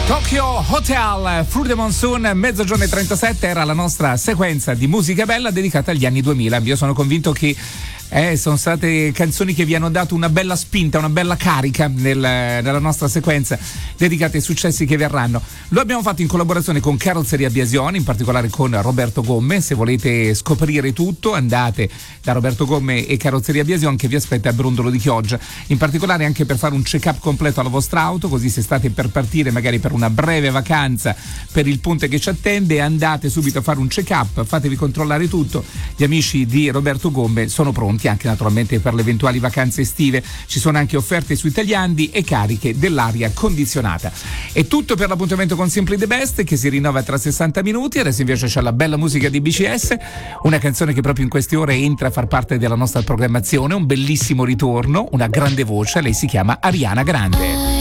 Tokyo Hotel, Through the Monsoon, mezzogiorno e 37 era la nostra sequenza di musica bella dedicata agli anni 2000. Io sono convinto che sono state canzoni che vi hanno dato una bella spinta, una bella carica nella nostra sequenza dedicate ai successi che verranno. Lo abbiamo fatto in collaborazione con Carrozzeria Biasione, in particolare con Roberto Gomme. Se volete scoprire tutto andate da Roberto Gomme e Carrozzeria Biasione, che vi aspetta a Brondolo di Chioggia, in particolare anche per fare un check-up completo alla vostra auto, così se state per partire magari per una breve vacanza per il ponte che ci attende, andate subito a fare un check-up, fatevi controllare tutto. Gli amici di Roberto Gomme sono pronti anche naturalmente per le eventuali vacanze estive. Ci sono anche offerte sui tagliandi e cariche dell'aria condizionata. È tutto per l'appuntamento con Simply the Best, che si rinnova tra 60 minuti. Adesso invece c'è la bella musica di BCS, una canzone che proprio in queste ore entra a far parte della nostra programmazione, un bellissimo ritorno, una grande voce. Lei si chiama Ariana Grande.